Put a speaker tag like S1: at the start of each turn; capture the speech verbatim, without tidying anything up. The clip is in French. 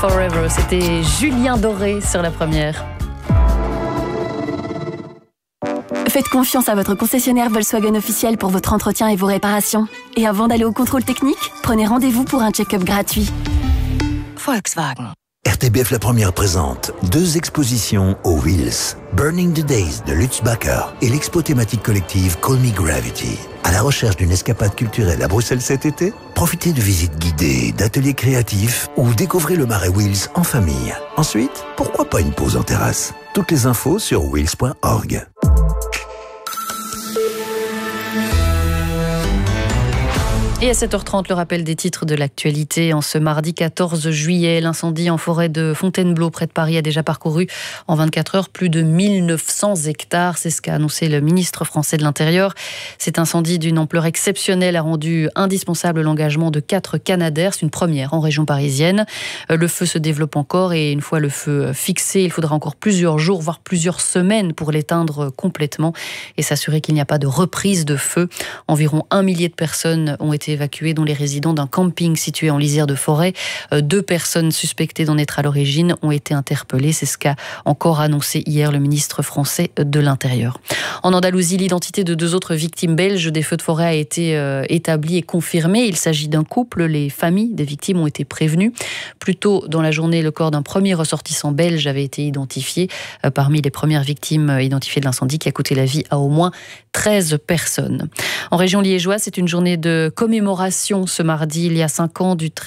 S1: Forever. C'était Julien Doré sur la première.
S2: Faites confiance à votre concessionnaire Volkswagen officiel pour votre entretien et vos réparations. Et avant d'aller au contrôle technique, prenez rendez-vous pour un check-up gratuit.
S3: Volkswagen.
S4: R T B F La Première présente deux expositions aux Wheels. Burning the Days de Lutz Bacher et l'expo thématique collective Call Me Gravity. À la recherche d'une escapade culturelle à Bruxelles cet été? Profitez de visites guidées, d'ateliers créatifs ou découvrez le Marais Wheels en famille. Ensuite, pourquoi pas une pause en terrasse? Toutes les infos sur wheels point org.
S1: Et à sept heures trente, le rappel des titres de l'actualité. En ce mardi quatorze juillet, l'incendie en forêt de Fontainebleau, près de Paris, a déjà parcouru en vingt-quatre heures plus de mille neuf cents hectares. C'est ce qu'a annoncé le ministre français de l'Intérieur. Cet incendie d'une ampleur exceptionnelle a rendu indispensable l'engagement de quatre Canadair. C'est une première en région parisienne. Le feu se développe encore et une fois le feu fixé, il faudra encore plusieurs jours, voire plusieurs semaines pour l'éteindre complètement et s'assurer qu'il n'y a pas de reprise de feu. Environ un millier de personnes ont été évacués, dont les résidents d'un camping situé en lisière de forêt. Deux personnes suspectées d'en être à l'origine ont été interpellées. C'est ce qu'a encore annoncé hier le ministre français de l'Intérieur. En Andalousie, l'identité de deux autres victimes belges des feux de forêt a été euh, établie et confirmée. Il s'agit d'un couple. Les familles des victimes ont été prévenues. Plus tôt dans la journée, le corps d'un premier ressortissant belge avait été identifié euh, parmi les premières victimes euh, identifiées de l'incendie qui a coûté la vie à au moins treize personnes. En région liégeoise, c'est une journée de commémoration ce mardi, il y a cinq ans, du